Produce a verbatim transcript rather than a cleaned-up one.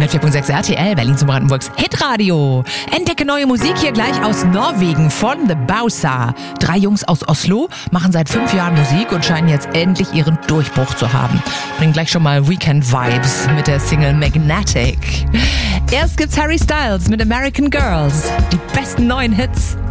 hundertvier Komma sechs R T L, Berlin zum Brandenburgs Hitradio. Entdecke neue Musik hier gleich aus Norwegen von The Bausa. Drei Jungs aus Oslo machen seit fünf Jahren Musik und scheinen jetzt endlich ihren Durchbruch zu haben. Bringen gleich schon mal Weekend-Vibes mit der Single Magnetic. Erst gibt's Harry Styles mit American Girls. Die besten neuen Hits.